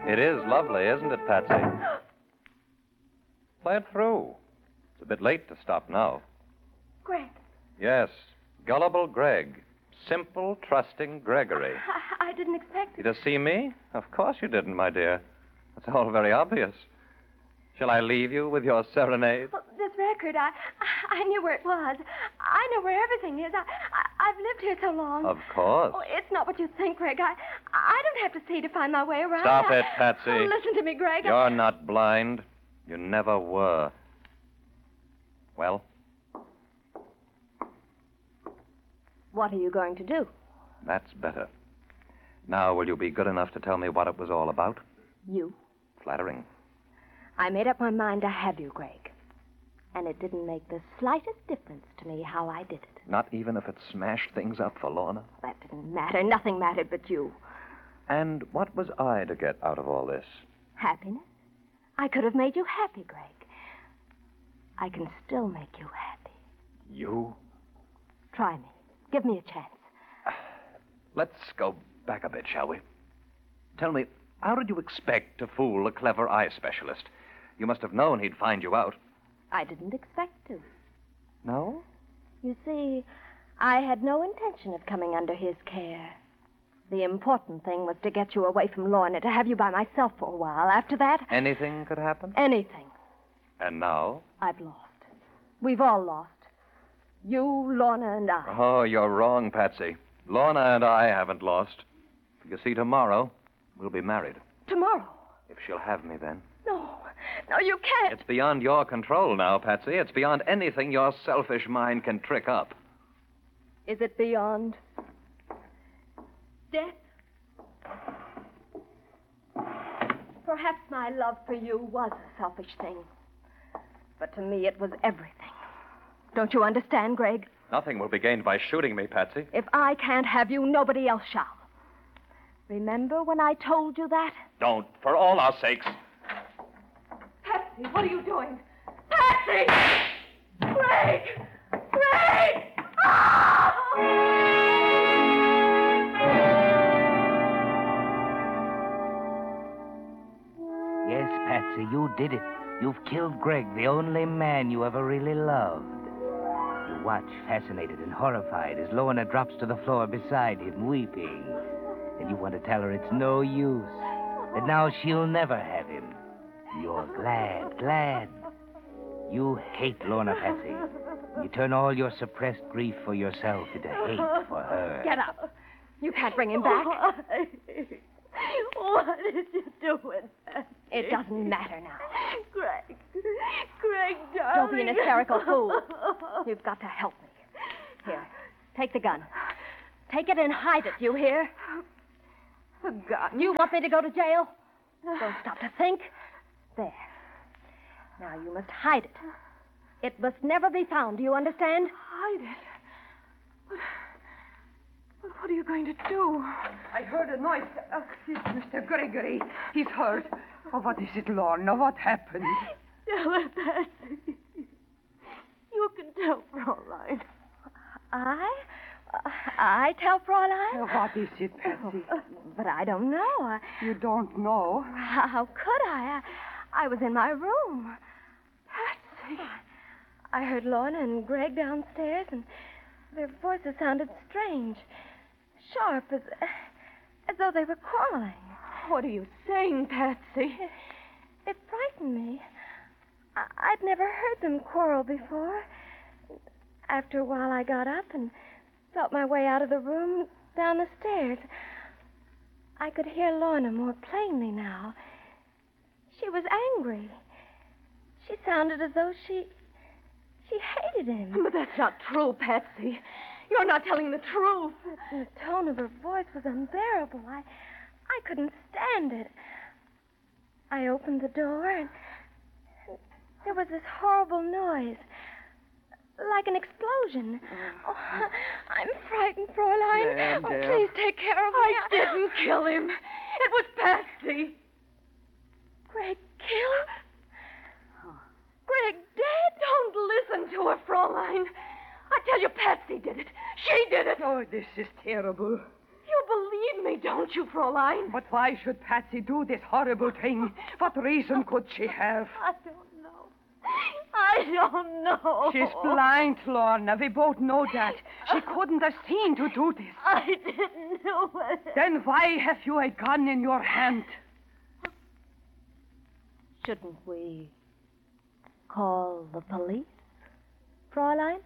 It is lovely, isn't it, Patsy? Play it through. It's a bit late to stop now. Greg. Yes, gullible Greg. Simple, trusting Gregory. I didn't expect it. You to see me? Of course you didn't, my dear. It's all very obvious. Shall I leave you with your serenade? Well, this record, I knew where it was. I know where everything is. I've lived here so long. Of course. Oh, it's not what you think, Greg. I don't have to see to find my way around. Stop it, Patsy. Oh, listen to me, Greg. You're not blind. You never were. Well? What are you going to do? That's better. Now, will you be good enough to tell me what it was all about? You. Flattering. I made up my mind to have you, Greg. And it didn't make the slightest difference to me how I did it. Not even if it smashed things up for Lorna? That didn't matter. Nothing mattered but you. And what was I to get out of all this? Happiness? I could have made you happy, Greg. I can still make you happy. You? Try me. Give me a chance. Let's go back a bit, shall we? Tell me, how did you expect to fool a clever eye specialist? You must have known he'd find you out. I didn't expect to. No? You see, I had no intention of coming under his care. The important thing was to get you away from Lorna, to have you by myself for a while. After that... Anything could happen? Anything. And now? I've lost. We've all lost. You, Lorna, and I. Oh, you're wrong, Patsy. Lorna and I haven't lost. You see, tomorrow, we'll be married. Tomorrow? If she'll have me then. No, you can't. It's beyond your control now, Patsy. It's beyond anything your selfish mind can trick up. Is it beyond death? Perhaps my love for you was a selfish thing. But to me, it was everything. Don't you understand, Greg? Nothing will be gained by shooting me, Patsy. If I can't have you, nobody else shall. Remember when I told you that? Don't, for all our sakes. Patsy, what are you doing? Patsy! Greg! Greg! Ah! Yes, Patsy, you did it. You've killed Greg, the only man you ever really loved. You watch, fascinated and horrified, as Lorna drops to the floor beside him, weeping. And you want to tell her it's no use, that now she'll never have him. You're glad. You hate Lorna, Patsy. You turn all your suppressed grief for yourself into hate for her. Get up. You can't bring him back. What did you do with that? It doesn't matter now. Greg, darling. Don't be an hysterical fool. You've got to help me. Here, take the gun. Take it and hide it, you hear? A gun? You want me to go to jail? Don't stop to think. There. Now you must hide it. It must never be found, do you understand? Hide it? But what are you going to do? I heard a noise. It's Mr. Gregory. He's hurt. Oh, what is it, Lorna? What happened? Tell her, Patsy. You can tell Fraulein. I tell Fraulein? What is it, Patsy? But I don't know. You don't know? How could I? I was in my room. Patsy. I heard Lorna and Greg downstairs, and their voices sounded strange. Sharp, as though they were quarreling. What are you saying, Patsy? It frightened me. I'd never heard them quarrel before. After a while, I got up and felt my way out of the room down the stairs. I could hear Lorna more plainly now. She was angry. She sounded as though she hated him. But that's not true, Patsy. You're not telling the truth. The tone of her voice was unbearable. I couldn't stand it. I opened the door, and there was this horrible noise, like an explosion. Oh, I'm frightened, Fraulein. Please take care of me. I didn't kill him. It was Patsy. Greg killed? Greg dead? Don't listen to her, Fraulein. I tell you, Patsy did it. She did it. Oh, this is terrible. You You believe me, don't you, Fräulein? But why should Patsy do this horrible thing? What reason could she have? I don't know. I don't know. She's blind, Lorna. We both know that. She couldn't have seen to do this. I didn't do it. Then why have you a gun in your hand? Shouldn't we call the police, Fräulein?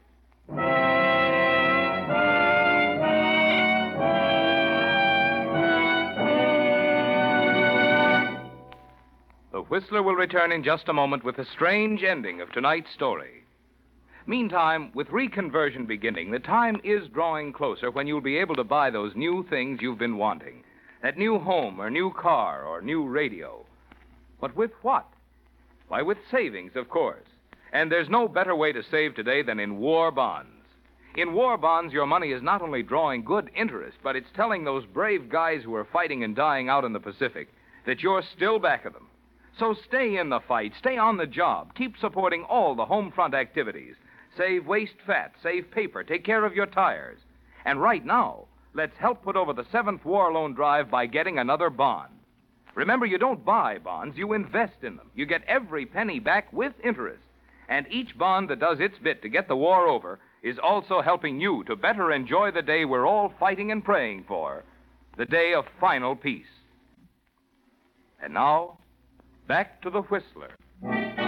The Whistler will return in just a moment with the strange ending of tonight's story. Meantime, with reconversion beginning, the time is drawing closer when you'll be able to buy those new things you've been wanting. That new home or new car or new radio. But with what? Why, with savings, of course. And there's no better way to save today than in war bonds. In war bonds, your money is not only drawing good interest, but it's telling those brave guys who are fighting and dying out in the Pacific that you're still back of them. So stay in the fight, stay on the job, keep supporting all the home front activities. Save waste fat, save paper, take care of your tires. And right now, let's help put over the 7th War Loan Drive by getting another bond. Remember, you don't buy bonds, you invest in them. You get every penny back with interest. And each bond that does its bit to get the war over is also helping you to better enjoy the day we're all fighting and praying for, the day of final peace. And now, back to the Whistler.